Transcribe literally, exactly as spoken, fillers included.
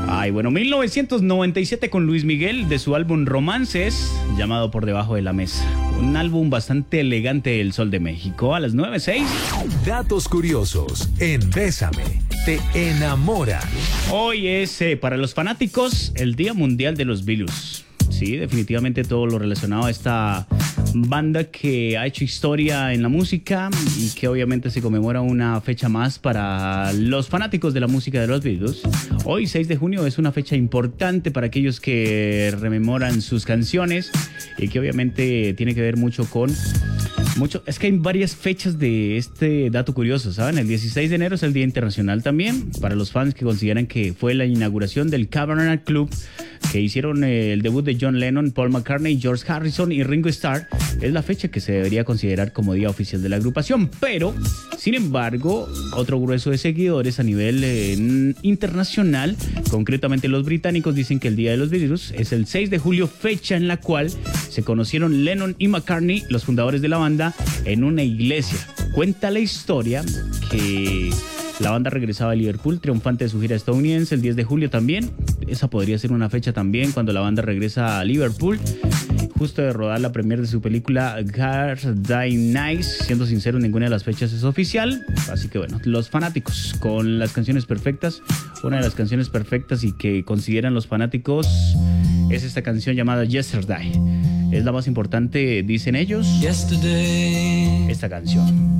Ay, bueno, mil novecientos noventa y siete con Luis Miguel de su álbum Romances, llamado Por Debajo de la Mesa. Un álbum bastante elegante del Sol de México. A las nueve seis. Datos curiosos en Bésame, te enamoran. Hoy es, eh, para los fanáticos, el Día Mundial de los Beatles. Sí, definitivamente todo lo relacionado a esta banda que ha hecho historia en la música y que obviamente se conmemora una fecha más para los fanáticos de la música de los Beatles. Hoy, seis de junio, es una fecha importante para aquellos que rememoran sus canciones y que obviamente tiene que ver mucho con... Mucho, es que hay varias fechas de este dato curioso, ¿saben? El dieciséis de enero es el Día Internacional también, para los fans que consideran que fue la inauguración del Cavern Club, que hicieron eh, el debut de John Lennon, Paul McCartney, George Harrison y Ringo Starr. Es la fecha que se debería considerar como día oficial de la agrupación, pero, sin embargo, otro grueso de seguidores a nivel eh, internacional, concretamente los británicos, dicen que el Día de los Beatles es el seis de julio, fecha en la cual se conocieron Lennon y McCartney, los fundadores de la banda, en una iglesia. Cuenta la historia que la banda regresaba a Liverpool, triunfante de su gira estadounidense, el diez de julio también. Esa podría ser una fecha también cuando la banda regresa a Liverpool, justo de rodar la premiere de su película Hard Day Nights. Siendo sincero, ninguna de las fechas es oficial, así que bueno, los fanáticos con las canciones perfectas. Una de las canciones perfectas y que consideran los fanáticos es esta canción llamada Yesterday. Es la más importante, dicen ellos, Yesterday. esta canción.